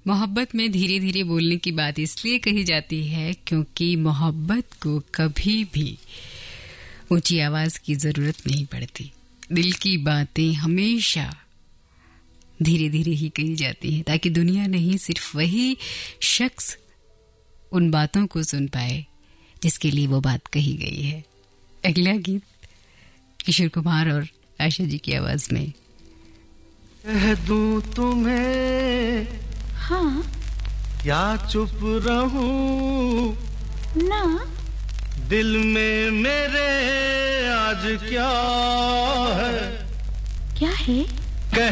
मोहब्बत में धीरे धीरे बोलने की बात इसलिए कही जाती है क्योंकि मोहब्बत को कभी भी ऊंची आवाज की जरूरत नहीं पड़ती। दिल की बातें हमेशा धीरे धीरे ही कही जाती हैं ताकि दुनिया नहीं सिर्फ वही शख्स उन बातों को सुन पाए जिसके लिए वो बात कही गई है। अगला गीत किशोर कुमार और आशा जी की आवाज में। कह दूं तुम्हें हाँ क्या चुप रहूं ना, दिल में मेरे आज क्या है क्या है